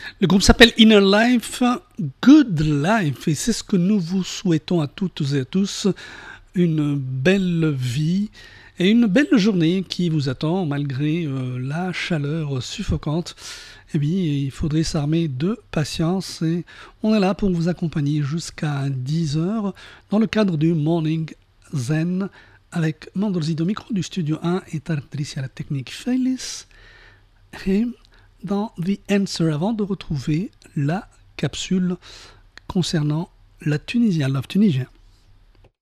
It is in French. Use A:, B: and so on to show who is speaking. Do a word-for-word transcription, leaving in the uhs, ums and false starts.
A: Le groupe s'appelle Inner Life, Good Life, et c'est ce que nous vous souhaitons à toutes et à tous, une belle vie et une belle journée qui vous attend malgré euh, la chaleur suffocante. Eh bien, il faudrait s'armer de patience et on est là pour vous accompagner jusqu'à dix heures dans le cadre du Morning Zen avec Mandolzid au micro du studio un et Tartricia à la technique Félix. Et dans The Answer, avant de retrouver la capsule concernant la Tunisie, Love Tunisien.